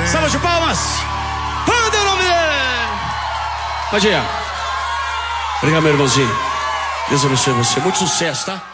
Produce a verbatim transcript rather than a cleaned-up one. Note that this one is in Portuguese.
Salva de palmas. Manda o nome dele. Pode ir. Obrigado, meu irmãozinho. Deus abençoe você. Muito sucesso, tá?